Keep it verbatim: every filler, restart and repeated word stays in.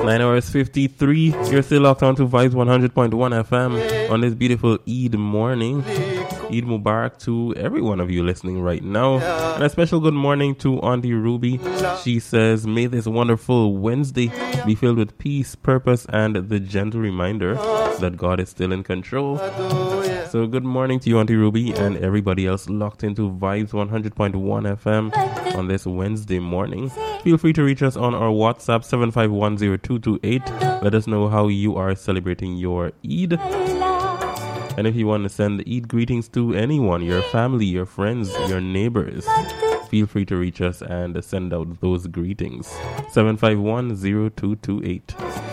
nine hours fifty-three. You're still locked on to Vibes one hundred point one F M on this beautiful Eid morning. Eid Mubarak to every one of you listening right now. And a special good morning to Auntie Ruby. She says, may this wonderful Wednesday be filled with peace, purpose, and the gentle reminder that God is still in control. So good morning to you, Auntie Ruby, and everybody else locked into Vibes one hundred point one F M on this Wednesday morning. Feel free to reach us on our WhatsApp seven five one zero two two eight. Let us know how you are celebrating your Eid. And if you want to send Eid greetings to anyone, your family, your friends, your neighbors, feel free to reach us and send out those greetings. seven five one zero two two eight.